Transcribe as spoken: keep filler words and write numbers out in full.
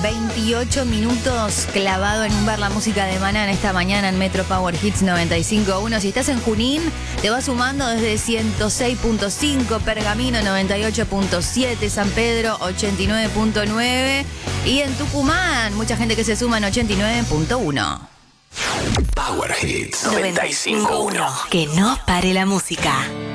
veintiocho minutos clavado en un bar La Música de Maná en esta mañana en Metro Power Hits noventa y cinco punto uno. Si estás en Junín, te vas sumando desde ciento seis punto cinco, Pergamino noventa y ocho punto siete, San Pedro ochenta y nueve punto nueve y en Tucumán, mucha gente que se suma en ochenta y nueve punto uno. Power Hits noventa y cinco punto uno. Que no pare la música.